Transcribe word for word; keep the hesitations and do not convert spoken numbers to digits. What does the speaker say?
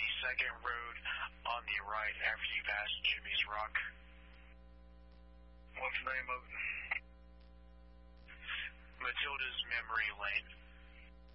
second road on the right after you pass Jimmy's Rock. What's the name of it? Matilda's Memory Lane.